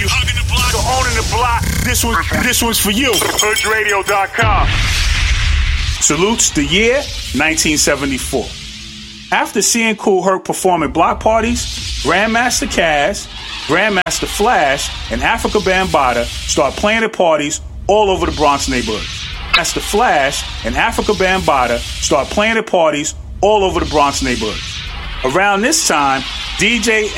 you hugging the block or owning the block, this one's for you. HoodRadio.com. Salutes the year 1974. After seeing Kool Herc perform at block parties, Grandmaster Caz, Grandmaster Flash, and Afrika Bambaataa start playing at parties all over the Bronx neighborhood. Grandmaster Flash and Afrika Bambaataa start playing at parties all over the Bronx neighborhood. Around this time, DJ